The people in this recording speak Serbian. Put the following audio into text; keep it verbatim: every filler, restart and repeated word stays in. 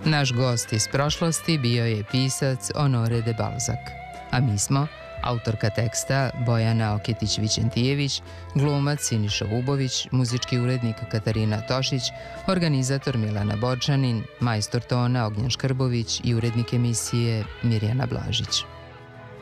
Naš gost iz prošlosti bio je pisac Honoré de Balzac, a mi smo autorka teksta Bojana Oketić-Vićentijević, glumac Siniša Vubović, muzički urednik Katarina Tošić, organizator Milana Borčanin, majstor tona Ognjen Škrbović i urednik emisije Mirjana Blažić.